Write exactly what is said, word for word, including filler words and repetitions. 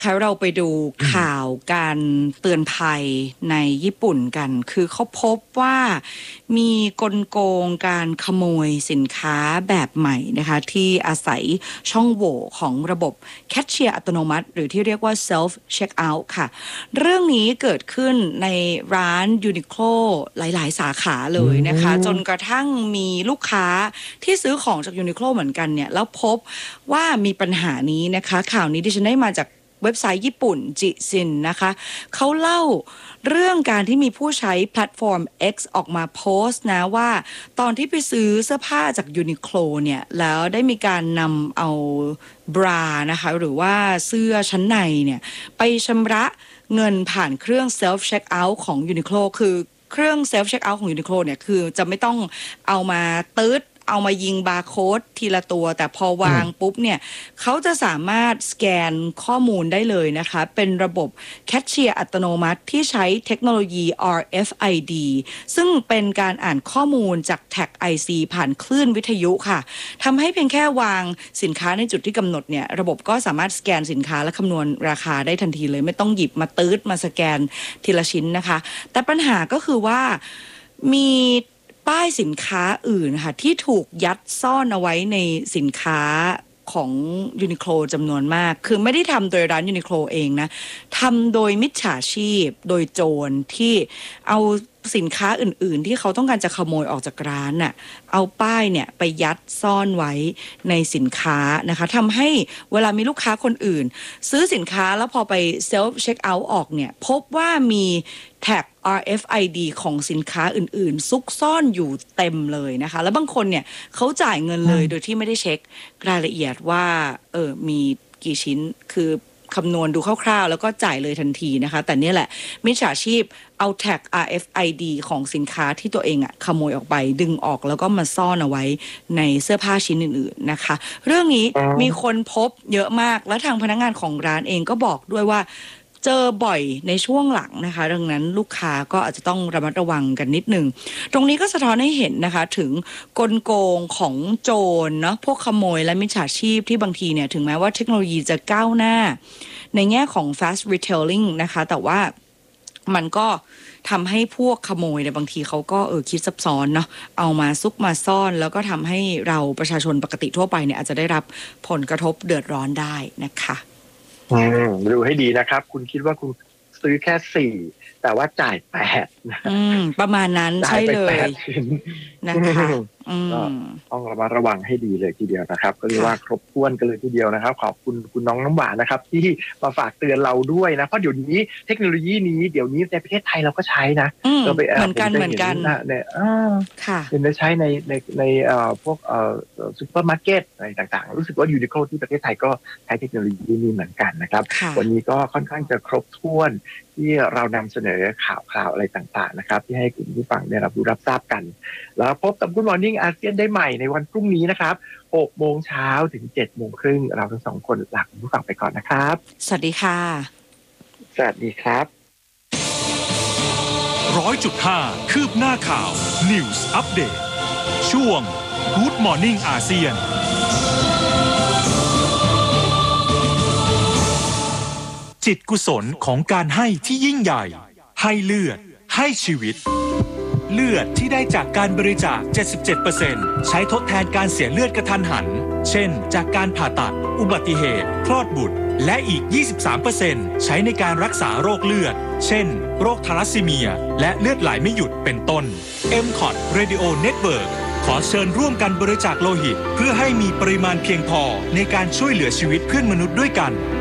ค่ะเราไปดูข่าวการเตือนภัยในญี่ปุ่นกันคือเขาพบว่ามีกลโกงการขโมยสินค้าแบบใหม่นะคะที่อาศัยช่องโหว่ของระบบแคชเชียร์อัตโนมัติหรือที่เรียกว่า self checkout ค่ะเรื่องนี้เกิดขึ้นในร้าน Uniqlo หลายๆสาขาเลยนะคะจนกระทั่งมีลูกค้าที่ซื้อของจาก Uniqlo เหมือนกันเนี่ยแล้วพบว่ามีปัญหานี้นะคะข่าวนี้ดิฉันได้มาจากเว็บไซต์ญี่ปุ่นจิซินนะคะเขาเล่าเรื่องการที่มีผู้ใช้แพลตฟอร์ม X ออกมาโพสต์นะว่าตอนที่ไปซื้อเสื้อผ้าจาก Uniqlo เนี่ยแล้วได้มีการนำเอาบรานะคะหรือว่าเสื้อชั้นในเนี่ยไปชำระเงินผ่านเครื่อง self checkout ของ Uniqlo คือเครื่อง self checkout ของ Uniqlo เนี่ยคือจะไม่ต้องเอามาตืดเอามายิงบาร์โค้ดทีละตัวแต่พอวางปุ๊บเนี่ยเขาจะสามารถสแกนข้อมูลได้เลยนะคะเป็นระบบแคชเชียร์อัตโนมัติที่ใช้เทคโนโลยี อาร์ เอฟ ไอ ดี ซึ่งเป็นการอ่านข้อมูลจากแท็ก ไอ ซี ผ่านคลื่นวิทยุค่ะทำให้เพียงแค่วางสินค้าในจุดที่กำหนดเนี่ยระบบก็สามารถสแกนสินค้าและคำนวณราคาได้ทันทีเลยไม่ต้องหยิบมาตืดมาสแกนทีละชิ้นนะคะแต่ปัญหาก็คือว่ามีป้ายสินค้าอื่นค่ะที่ถูกยัดซ่อนเอาไว้ในสินค้าของ Uniqlo จำนวนมากคือไม่ได้ทำโดยร้าน Uniqlo เองนะทำโดยมิจฉาชีพโดยโจรที่เอาสินค้าอื่นๆที่เขาต้องการจะขโมยออกจากร้านน่ะเอาป้ายเนี่ยไปยัดซ่อนไว้ในสินค้านะคะทำให้เวลามีลูกค้าคนอื่นซื้อสินค้าแล้วพอไปเซลฟ์เช็คเอาท์ออกเนี่ยพบว่ามีแท็ก อาร์ เอฟ ไอ ดี ของสินค้าอื่นๆซุกซ่อนอยู่เต็มเลยนะคะแล้วบางคนเนี่ยเขาจ่ายเงินเลยโดยที่ไม่ได้เช็ครายละเอียดว่าเออมีกี่ชิ้นคือคำนวณดูคร่าวๆแล้วก็จ่ายเลยทันทีนะคะแต่นี่แหละมิจฉาชีพเอาแท็ก อาร์ เอฟ ไอ ดี ของสินค้าที่ตัวเองอะขโมยออกไปดึงออกแล้วก็มาซ่อนเอาไว้ในเสื้อผ้าชิ้นอื่นๆนะคะเรื่องนี้มีคนพบเยอะมากและทางพนักงานของร้านเองก็บอกด้วยว่าเจอบ่อยในช่วงหลังนะคะดังนั้นลูกค้าก็อาจจะต้องระมัดระวังกันนิดนึงตรงนี้ก็สะท้อนให้เห็นนะคะถึงกลโกงของโจรเนาะพวกขโมยและมิจฉาชีพที่บางทีเนี่ยถึงแม้ว่าเทคโนโลยีจะก้าวหน้าในแง่ของ fast retailing นะคะแต่ว่ามันก็ทำให้พวกขโมยเนี่ยบางทีเขาก็เออคิดซับซ้อนเนาะเอามาซุกมาซ่อนแล้วก็ทำให้เราประชาชนปกติทั่วไปเนี่ยอาจจะได้รับผลกระทบเดือดร้อนได้นะคะอืมดูให้ดีนะครับคุณคิดว่าคุณซื้อแค่สี่แต่ว่าจ่ายแปดอืมประมาณนั้นใช่เลยนะคะต้องระมัดระวังให้ดีเลยทีเดียวนะครับก็เรียกว่าครบถ้วนกันเลยทีเดียวนะครับขอบคุณคุณน้องน้ำหวานนะครับที่มาฝากเตือนเราด้วยนะเพราะเดี๋ยวนี้เทคโนโลยีนี้เดี๋ยวนี้ในประเทศไทยเราก็ใช้นะเราไปเหมือนกันเหมือนกันเนี่ยเป็นได้ใช้ในในในพวกซุปเปอร์มาร์เก็ตอะไรต่างๆรู้สึกว่า Uniqlo ที่ประเทศไทยก็ใช้เทคโนโลยีนี้เหมือนกันนะครับวันนี้ก็ค่อนข้างจะครบถ้วนที่เรานำเสนอข่าวข่าวอะไรต่างๆนะครับที่ให้คุณผู้ฟังได้รับรู้รับทราบกันแล้วพบกับ Good Morning อาเซียนได้ใหม่ในวันพรุ่งนี้นะครับหกโมงเช้าถึงเจ็ดโมงครึ่งเราทั้งสองคนลาคุณผู้ฟังไปก่อนนะครับสวัสดีค่ะสวัสดีครับร้อยจุดห้าคืบหน้าข่าว News Update ช่วง Good Morning อาเซียนจิตกุศลของการให้ที่ยิ่งใหญ่ให้เลือดให้ชีวิตเลือดที่ได้จากการบริจาค เจ็ดสิบเจ็ดเปอร์เซ็นต์ ใช้ทดแทนการเสียเลือดกระทันหันเช่นจากการผ่าตัดอุบัติเหตุคลอดบุตรและอีก ยี่สิบสามเปอร์เซ็นต์ ใช้ในการรักษาโรคเลือดเช่นโรคทาลัสซีเมียและเลือดไหลไม่หยุดเป็นต้น เอ็ม ซี โอ ที Radio Network ขอเชิญร่วมกันบริจาคโลหิตเพื่อให้มีปริมาณเพียงพอในการช่วยเหลือชีวิตเพื่อนมนุษย์ด้วยกัน